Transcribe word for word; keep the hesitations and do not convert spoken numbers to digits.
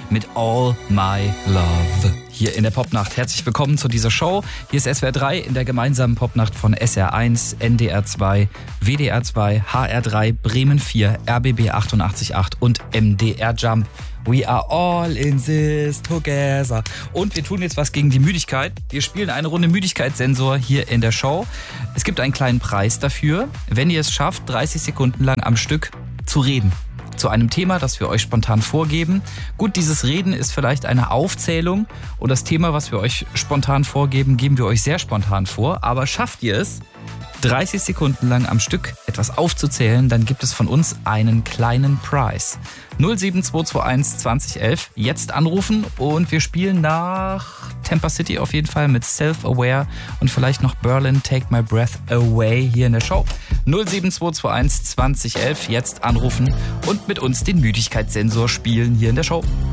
mit All My Love. Hier in der Popnacht. Herzlich willkommen zu dieser Show. Hier ist S W R drei in der gemeinsamen Popnacht von S R eins, N D R zwei, W D R zwei, H R drei, Bremen vier, R B B achtundachtzig Komma acht und M D R Jump. We are all in this together. Und wir tun jetzt was gegen die Müdigkeit. Wir spielen eine Runde Müdigkeitssensor hier in der Show. Es gibt einen kleinen Preis dafür, wenn ihr es schafft, dreißig Sekunden lang am Stück zu reden. Zu einem Thema, das wir euch spontan vorgeben. Gut, dieses Reden ist vielleicht eine Aufzählung und das Thema, was wir euch spontan vorgeben, geben wir euch sehr spontan vor. Aber schafft ihr es, dreißig Sekunden lang am Stück etwas aufzuzählen, dann gibt es von uns einen kleinen Preis. null sieben zwei zwei eins zwanzig elf, jetzt anrufen und wir spielen nach Tampa City auf jeden Fall mit Self-Aware und vielleicht noch Berlin, Take My Breath Away hier in der Show. null sieben zwei zwei eins zwanzig elf, jetzt anrufen und mit uns den Müdigkeitssensor spielen hier in der Show.